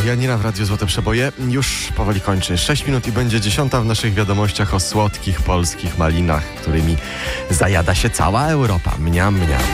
Janina w Radiu Złote Przeboje. Już powoli kończy. 6 minut i będzie 10 w naszych wiadomościach o słodkich polskich malinach, którymi zajada się cała Europa. Mniam, mniam.